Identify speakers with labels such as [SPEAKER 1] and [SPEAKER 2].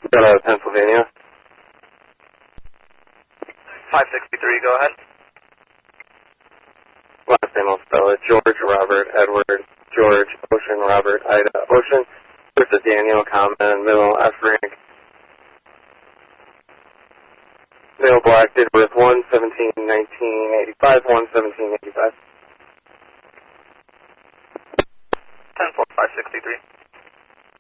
[SPEAKER 1] Got out of Pennsylvania.
[SPEAKER 2] 563, go ahead.
[SPEAKER 1] Last name I'll spell it. George, Robert, Edward, George, Ocean, Robert, Ida, Ocean. First is Daniel, comment, middle, F rank. Male black, date of birth 1/17/1985, 1/17/85.
[SPEAKER 2] 10-4, 563.